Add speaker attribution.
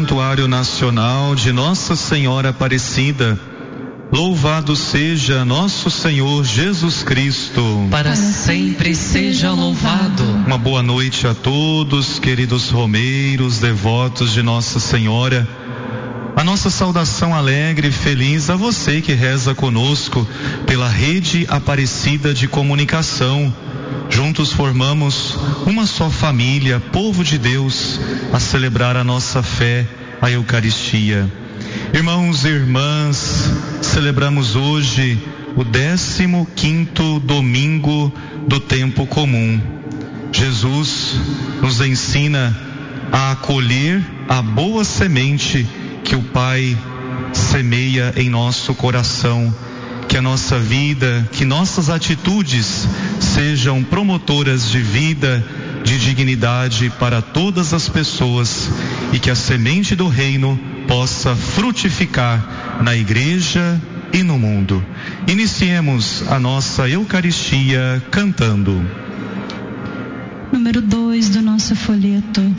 Speaker 1: Santuário Nacional de Nossa Senhora Aparecida. Louvado seja nosso Senhor Jesus Cristo.
Speaker 2: Para sempre seja louvado.
Speaker 1: Uma boa noite a todos, queridos romeiros, devotos de Nossa Senhora. A nossa saudação alegre e feliz a você que reza conosco pela Rede Aparecida de Comunicação. Juntos formamos uma só família, povo de Deus, a celebrar a nossa fé, a Eucaristia. Irmãos e irmãs, celebramos hoje o 15º domingo do tempo comum. Jesus nos ensina a acolher a boa semente que o Pai semeia em nosso coração. Que a nossa vida, que nossas atitudes sejam promotoras de vida, de dignidade para todas as pessoas e que a semente do reino possa frutificar na igreja e no mundo. Iniciemos a nossa Eucaristia cantando.
Speaker 3: Número 2 do nosso folheto.